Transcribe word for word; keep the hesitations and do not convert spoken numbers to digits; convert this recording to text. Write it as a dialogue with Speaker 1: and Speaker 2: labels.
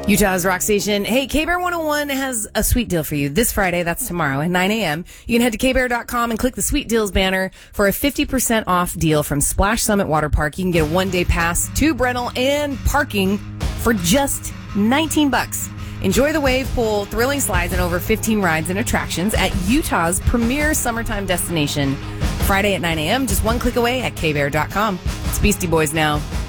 Speaker 1: Utah's Rock Station. Hey, K-Bear one oh one has a sweet deal for you this Friday. That's tomorrow at nine a.m. You can head to k bear dot com and click the Sweet Deals banner for a fifty percent off deal from Splash Summit Water Park. You can get a one-day pass to Brennell and parking for just nineteen bucks. Enjoy the wave pool, thrilling slides, and over fifteen rides and attractions at Utah's premier summertime destination. Friday at nine a.m., just one click away at k bear dot com. It's Beastie Boys now.